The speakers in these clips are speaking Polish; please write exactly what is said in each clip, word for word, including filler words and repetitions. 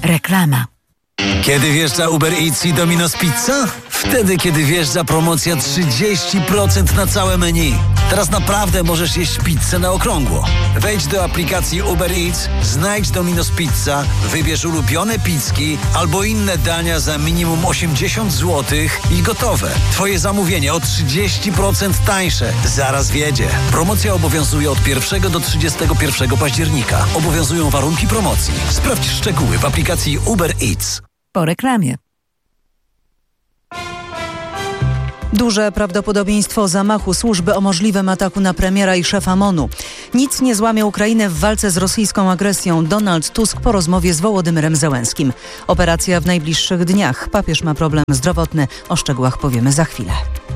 Reklama. Kiedy wjeżdża Uber Eats i Domino's Pizza? Wtedy, kiedy wjeżdża promocja trzydzieści procent na całe menu. Teraz naprawdę możesz jeść pizzę na okrągło. Wejdź do aplikacji Uber Eats, znajdź Domino's Pizza, wybierz ulubione pizzki albo inne dania za minimum osiemdziesiąt złotych i gotowe. Twoje zamówienie o trzydzieści procent tańsze. Zaraz wjedzie. Promocja obowiązuje od pierwszego do trzydziestego pierwszego października. Obowiązują warunki promocji. Sprawdź szczegóły w aplikacji Uber Eats. Po reklamie. Duże prawdopodobieństwo zamachu służby o możliwym ataku na premiera i szefa M O N-u. Nic nie złamie Ukrainę w walce z rosyjską agresją. Donald Tusk po rozmowie z Wołodymyrem Zełenskim. Operacja w najbliższych dniach. Papież ma problem zdrowotny. O szczegółach powiemy za chwilę.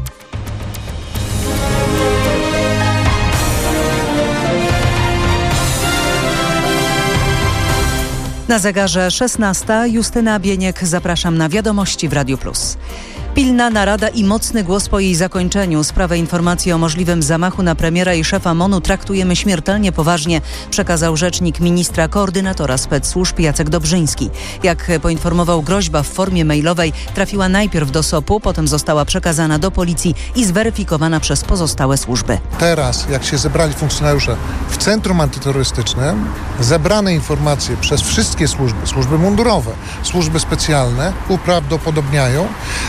Na zegarze szesnasta. Justyna Bieniek. Zapraszam na wiadomości w Radiu Plus. Pilna narada i mocny głos po jej zakończeniu. Sprawę informacji o możliwym zamachu na premiera i szefa M O N-u traktujemy śmiertelnie poważnie, przekazał rzecznik ministra koordynatora specsłużb Jacek Dobrzyński. Jak poinformował, groźba w formie mailowej trafiła najpierw do S O P u, potem została przekazana do policji i zweryfikowana przez pozostałe służby. Teraz, jak się zebrali funkcjonariusze w Centrum Antyterrorystycznym, zebrane informacje przez wszystkie służby, służby mundurowe, służby specjalne uprawdopodobniają,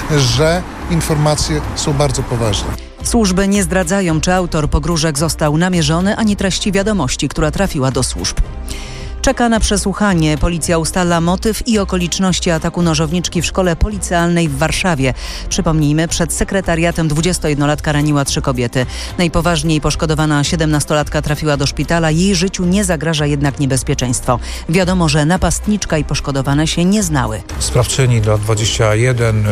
że informacje są bardzo poważne. Służby nie zdradzają, czy autor pogróżek został namierzony, ani treści wiadomości, która trafiła do służb. Czeka na przesłuchanie. Policja ustala motyw i okoliczności ataku nożowniczki w szkole policealnej w Warszawie. Przypomnijmy, przed sekretariatem dwudziestojednolatka raniła trzy kobiety. Najpoważniej poszkodowana siedemnastolatka trafiła do szpitala. Jej życiu nie zagraża jednak niebezpieczeństwo. Wiadomo, że napastniczka i poszkodowane się nie znały. Sprawczyni lat dwadzieścia jeden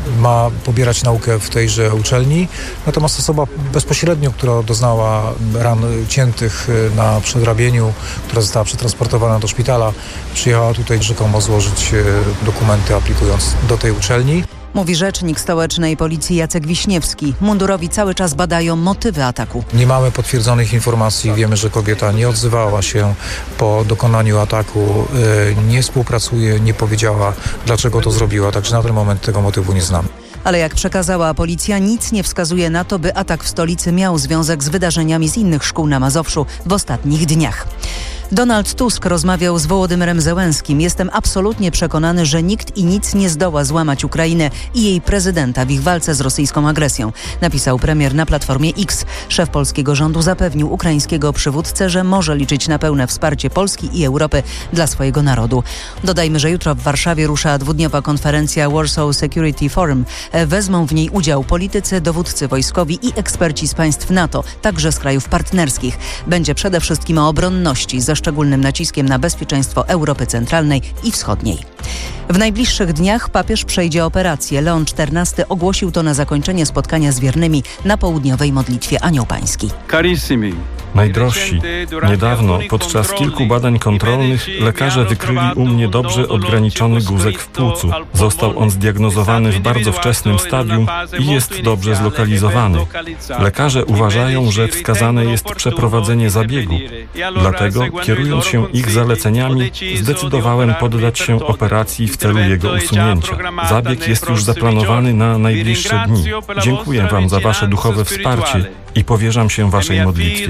ma pobierać naukę w tejże uczelni, natomiast osoba bezpośrednio, która doznała ran ciętych na przedramieniu, która została przetransportowana do szpitala, przyjechała tutaj rzekomo złożyć dokumenty, aplikując do tej uczelni. Mówi rzecznik stołecznej policji Jacek Wiśniewski. Mundurowi cały czas badają motywy ataku. Nie mamy potwierdzonych informacji. Wiemy, że kobieta nie odzywała się po dokonaniu ataku, nie współpracuje, nie powiedziała, dlaczego to zrobiła. Także na ten moment tego motywu nie znamy. Ale jak przekazała policja, nic nie wskazuje na to, by atak w stolicy miał związek z wydarzeniami z innych szkół na Mazowszu w ostatnich dniach. Donald Tusk rozmawiał z Wołodymyrem Zełenskim. Jestem absolutnie przekonany, że nikt i nic nie zdoła złamać Ukrainy i jej prezydenta w ich walce z rosyjską agresją, napisał premier na Platformie X. Szef polskiego rządu zapewnił ukraińskiego przywódcę, że może liczyć na pełne wsparcie Polski i Europy dla swojego narodu. Dodajmy, że jutro w Warszawie rusza dwudniowa konferencja Warsaw Security Forum. Wezmą w niej udział politycy, dowódcy wojskowi i eksperci z państw NATO, także z krajów partnerskich. Będzie przede wszystkim o obronności, ze szczególnym naciskiem na bezpieczeństwo Europy Centralnej i Wschodniej. W najbliższych dniach papież przejdzie operację. Leon czternasty ogłosił to na zakończenie spotkania z wiernymi na południowej modlitwie Anioł Pański. Carissimi. Najdrożsi, niedawno podczas kilku badań kontrolnych lekarze wykryli u mnie dobrze odgraniczony guzek w płucu. Został on zdiagnozowany w bardzo wczesnym stadium i jest dobrze zlokalizowany. Lekarze uważają, że wskazane jest przeprowadzenie zabiegu. Dlatego, kierując się ich zaleceniami, zdecydowałem poddać się operacji w celu jego usunięcia. Zabieg jest już zaplanowany na najbliższe dni. Dziękuję Wam za Wasze duchowe wsparcie i powierzam się Waszej modlitwie.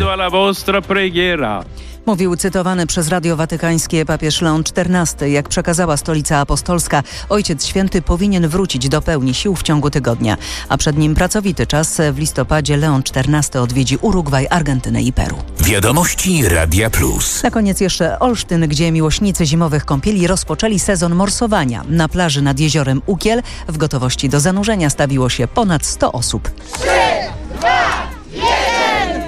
Mówił cytowany przez Radio Watykańskie papież Leon czternasty. Jak przekazała Stolica Apostolska, Ojciec Święty powinien wrócić do pełni sił w ciągu tygodnia, a przed nim pracowity czas. W listopadzie Leon czternasty odwiedzi Urugwaj, Argentynę i Peru. Wiadomości Radia Plus. Na koniec jeszcze Olsztyn, gdzie miłośnicy zimowych kąpieli rozpoczęli sezon morsowania. Na plaży nad jeziorem Ukiel w gotowości do zanurzenia stawiło się ponad sto osób. trzy, dwa, jeden.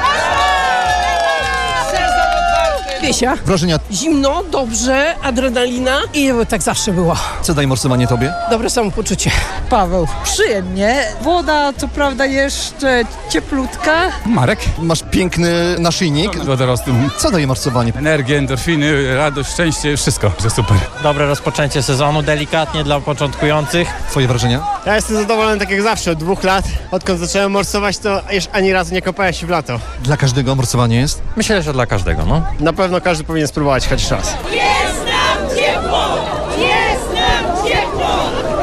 Wiesia. Wrażenia? Zimno, dobrze, adrenalina i tak zawsze było. Co daje morsowanie tobie? Dobre samopoczucie. Paweł. Przyjemnie. Woda co prawda jeszcze cieplutka. Marek. Masz piękny naszyjnik. Wodorostu. Co daje morsowanie? Energię, endorfiny, radość, szczęście, wszystko, że super. Dobre rozpoczęcie sezonu, delikatnie dla początkujących. Twoje wrażenia? Ja jestem zadowolony tak jak zawsze, od dwóch lat. Odkąd zacząłem morsować, to jeszcze ani razu nie kopałem się w lato. Dla każdego morsowanie jest? Myślę, że dla każdego, no. Na pewno każdy powinien spróbować choć raz. Jest nam ciepło!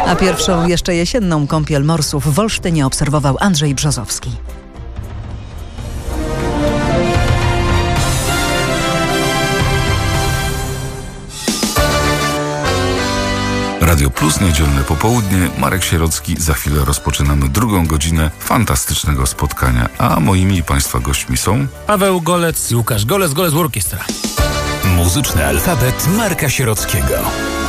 A pierwszą jeszcze jesienną kąpiel morsów w Olsztynie obserwował Andrzej Brzozowski. Radio Plus, niedzielne popołudnie. Marek Sierocki. Za chwilę rozpoczynamy drugą godzinę fantastycznego spotkania. A moimi i Państwa gośćmi są Paweł Golec i Łukasz Golec, Golec Orkiestra. Muzyczny alfabet Marka Sierockiego.